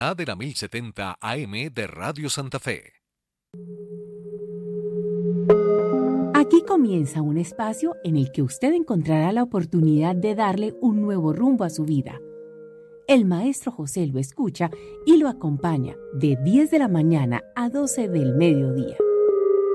de la 1070 AM de Radio Santa Fe. Aquí comienza un espacio en el que usted encontrará la oportunidad de darle un nuevo rumbo a su vida. El maestro José lo escucha y lo acompaña de 10 de la mañana a 12 del mediodía.